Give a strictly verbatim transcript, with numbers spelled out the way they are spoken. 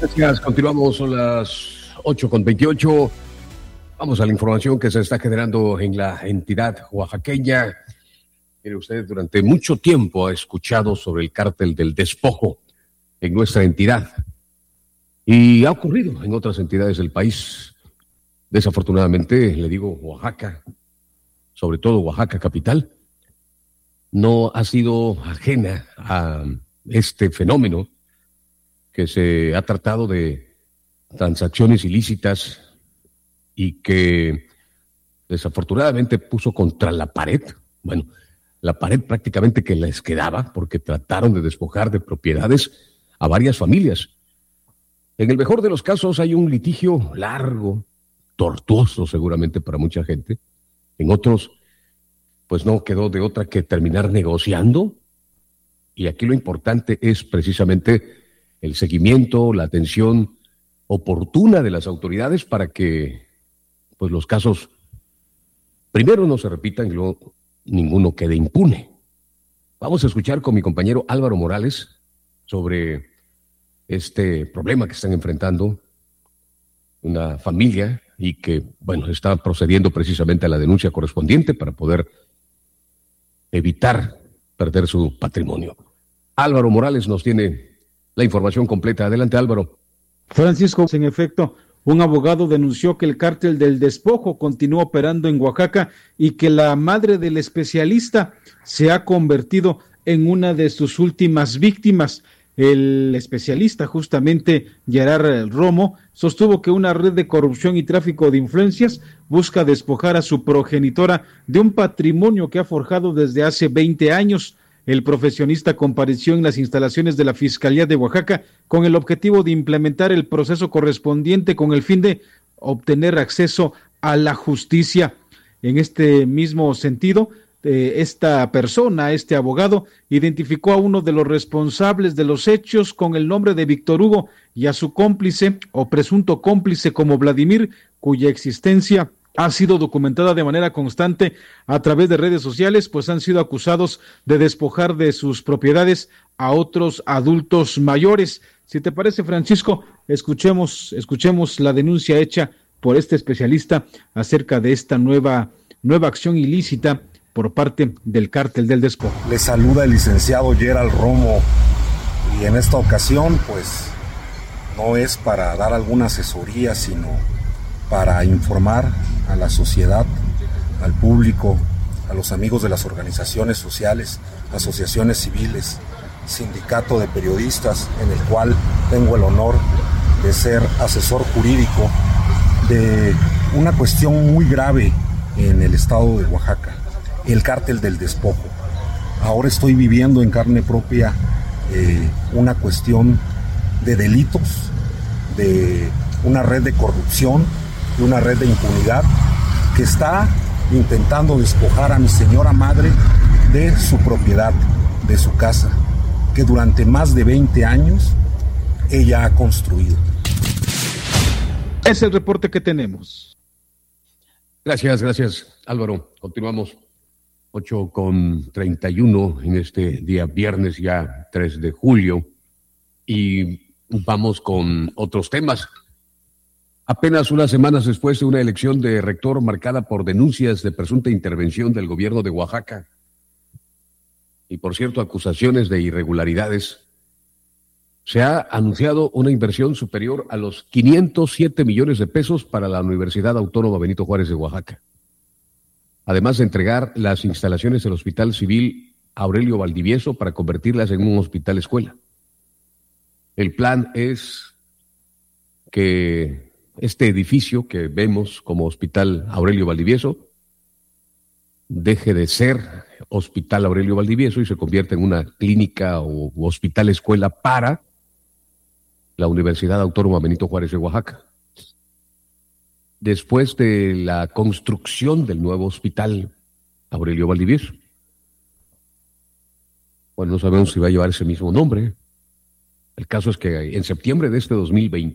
Gracias, continuamos, son las ocho con veintiocho. Vamos a la información que se está generando en la entidad oaxaqueña. Mire usted, durante mucho tiempo ha escuchado sobre el cártel del despojo en nuestra entidad. Y ha ocurrido en otras entidades del país. Desafortunadamente, le digo, Oaxaca, sobre todo Oaxaca capital, no ha sido ajena a este fenómeno que se ha tratado de transacciones ilícitas y que desafortunadamente puso contra la pared, bueno, la pared prácticamente que les quedaba, porque trataron de despojar de propiedades a varias familias. En el mejor de los casos hay un litigio largo, tortuoso seguramente para mucha gente. En otros, pues no quedó de otra que terminar negociando. Y aquí lo importante es precisamente el seguimiento, la atención oportuna de las autoridades para que pues los casos primero no se repitan y luego ninguno quede impune. Vamos a escuchar con mi compañero Álvaro Morales sobre este problema que están enfrentando una familia y que, bueno, está procediendo precisamente a la denuncia correspondiente para poder evitar perder su patrimonio. Álvaro Morales nos tiene la información completa. Adelante, Álvaro. Francisco, en efecto, un abogado denunció que el cártel del despojo continúa operando en Oaxaca y que la madre del especialista se ha convertido en una de sus últimas víctimas. El especialista, justamente Gerard Romo, sostuvo que una red de corrupción y tráfico de influencias busca despojar a su progenitora de un patrimonio que ha forjado desde hace veinte años. El profesionista compareció en las instalaciones de la Fiscalía de Oaxaca con el objetivo de implementar el proceso correspondiente con el fin de obtener acceso a la justicia. En este mismo sentido, eh, esta persona, este abogado, identificó a uno de los responsables de los hechos con el nombre de Víctor Hugo y a su cómplice o presunto cómplice como Vladimir, cuya existencia ha sido documentada de manera constante a través de redes sociales, pues han sido acusados de despojar de sus propiedades a otros adultos mayores. Si te parece, Francisco, escuchemos, escuchemos la denuncia hecha por este especialista acerca de esta nueva, nueva acción ilícita por parte del cártel del despojo. Le saluda el licenciado Gerald Romo y en esta ocasión, pues, no es para dar alguna asesoría, sino para informar a la sociedad, al público, a los amigos de las organizaciones sociales, asociaciones civiles, sindicato de periodistas, en el cual tengo el honor de ser asesor jurídico de una cuestión muy grave en el estado de Oaxaca, el cártel del despojo. Ahora estoy viviendo en carne propia eh, una cuestión de delitos, de una red de corrupción, de una red de impunidad que está intentando despojar a mi señora madre de su propiedad, de su casa, que durante más de veinte años ella ha construido. Es el reporte que tenemos. Gracias, gracias, Álvaro. Continuamos ocho con treinta y uno en este día viernes ya tres de julio y vamos con otros temas. Apenas unas semanas después de una elección de rector marcada por denuncias de presunta intervención del gobierno de Oaxaca y, por cierto, acusaciones de irregularidades, se ha anunciado una inversión superior a los quinientos siete millones de pesos para la Universidad Autónoma Benito Juárez de Oaxaca, además de entregar las instalaciones del Hospital Civil Aurelio Valdivieso para convertirlas en un hospital escuela. El plan es que este edificio que vemos como Hospital Aurelio Valdivieso deje de ser Hospital Aurelio Valdivieso y se convierta en una clínica o hospital escuela para la Universidad Autónoma Benito Juárez de Oaxaca. Después de la construcción del nuevo Hospital Aurelio Valdivieso, bueno, no sabemos si va a llevar ese mismo nombre. El caso es que en septiembre de este dos mil veinte